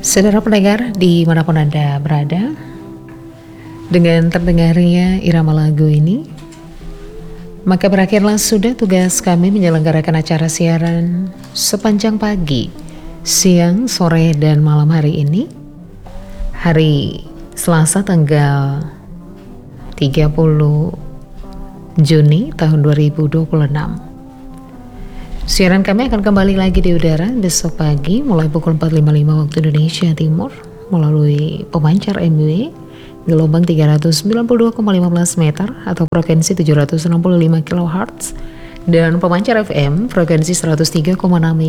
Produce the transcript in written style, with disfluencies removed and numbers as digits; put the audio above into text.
Saudara pendengar dimanapun Anda berada, dengan terdengarnya irama lagu ini, maka berakhirlah sudah tugas kami menyelenggarakan acara siaran sepanjang pagi, siang, sore, dan malam hari ini. Hari Selasa tanggal 30 Juni tahun 2026. Siaran kami akan kembali lagi di udara besok pagi mulai pukul 4.55 waktu Indonesia Timur melalui pemancar MW gelombang 392,15 meter atau frekuensi 765 kHz dan pemancar FM frekuensi 103,6